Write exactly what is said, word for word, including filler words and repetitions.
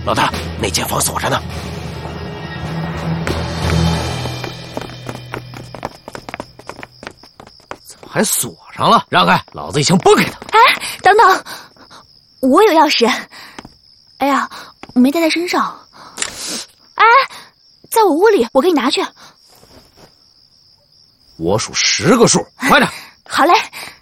老大，那间房锁着呢。怎么还锁上了？让开，老子已经崩开它。 哎，等等，我有钥匙。哎呀，我没带在身上。哎，在我屋里，我给你拿去。 我数十个数，快点。 好嘞。